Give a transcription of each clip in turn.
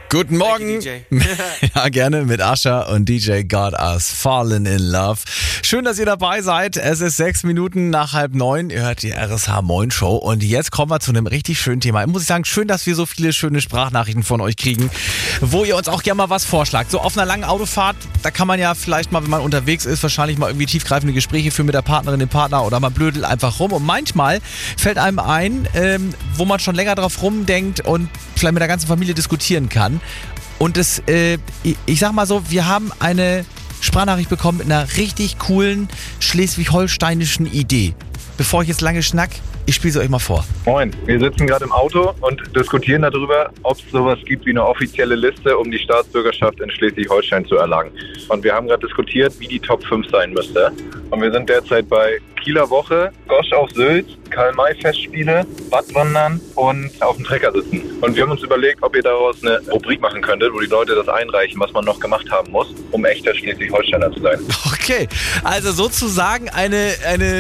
Guten Morgen. DJ. Ja, gerne mit Ascha und DJ Got Us Fallen in Love. Schön, dass ihr dabei seid. Es ist 6 Minuten nach 8:30. Ihr hört die RSH Moin Show. Und jetzt kommen wir zu einem richtig schönen Thema. Muss ich sagen, schön, dass wir so viele schöne Sprachnachrichten von euch kriegen, wo ihr uns auch gerne mal was vorschlagt. So auf einer langen Autofahrt, da kann man ja vielleicht mal, wenn man unterwegs ist, wahrscheinlich mal irgendwie tiefgreifende Gespräche führen mit der Partnerin, dem Partner oder man blödelt einfach rum. Und manchmal fällt einem ein, wo man schon länger drauf rumdenkt und vielleicht mit der ganzen Familie diskutieren kann. Und ich sag mal so, wir haben eine Sprachnachricht bekommen mit einer richtig coolen schleswig-holsteinischen Idee. Bevor ich jetzt lange schnack, ich spiele sie euch mal vor. Moin, wir sitzen gerade im Auto und diskutieren darüber, ob es sowas gibt wie eine offizielle Liste, um die Staatsbürgerschaft in Schleswig-Holstein zu erlangen. Und wir haben gerade diskutiert, wie die Top 5 sein müsste. Und wir sind derzeit bei Kieler Woche, Gosch auf Sylt, Karl-May-Festspiele, Badwandern und auf dem Trecker sitzen. Und wir haben uns überlegt, ob ihr daraus eine Rubrik machen könntet, wo die Leute das einreichen, was man noch gemacht haben muss, um echter Schleswig-Holsteiner zu sein. Okay, also sozusagen eine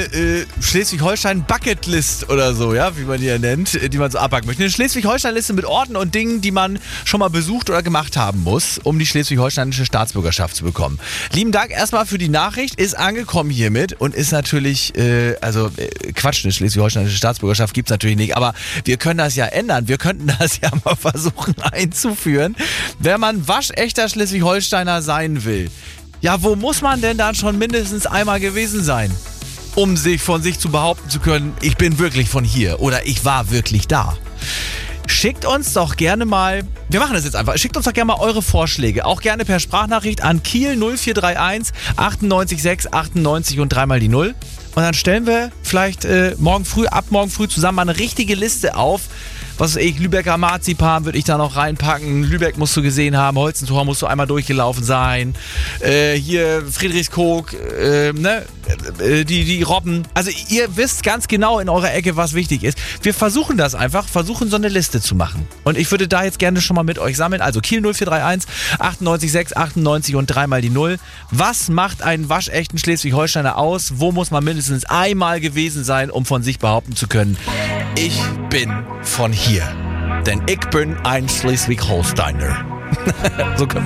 Schleswig-Holstein-Bucketlist oder so, ja, wie man die ja nennt, die man so abhaken möchte. Eine Schleswig-Holstein-Liste mit Orten und Dingen, die man schon mal besucht oder gemacht haben muss, um die schleswig-holsteinische Staatsbürgerschaft zu bekommen. Lieben Dank erstmal für die Nachricht, ist angekommen hiermit und ist natürlich, Quatsch, eine schleswig-holsteinische Staatsbürgerschaft gibt's natürlich nicht, aber wir können das ja ändern. Wir könnten das ja mal versuchen einzuführen, wenn man waschechter Schleswig-Holsteiner sein will. Ja, wo muss man denn dann schon mindestens einmal gewesen sein, um sich von sich zu behaupten zu können, ich bin wirklich von hier oder ich war wirklich da? Schickt uns doch gerne mal, wir machen das jetzt einfach, schickt uns doch gerne mal eure Vorschläge, auch gerne per Sprachnachricht an Kiel 0431 98 6 98 und 3 mal die 0. Und dann stellen wir vielleicht morgen früh zusammen mal eine richtige Liste auf. Was weiß ich, Lübecker Marzipan würde ich da noch reinpacken. Lübeck musst du gesehen haben, Holstentor musst du einmal durchgelaufen sein. Hier Friedrichskoog, die Robben. Also ihr wisst ganz genau in eurer Ecke, was wichtig ist. Wir versuchen das einfach, so eine Liste zu machen. Und ich würde da jetzt gerne schon mal mit euch sammeln. Also Kiel 0431 98 6 98 und 3 mal die 0. Was macht einen waschechten Schleswig-Holsteiner aus? Wo muss man mindestens einmal gewesen sein, um von sich behaupten zu können, ich bin von hier. Denn ich bin ein Schleswig-Holsteiner. So können wir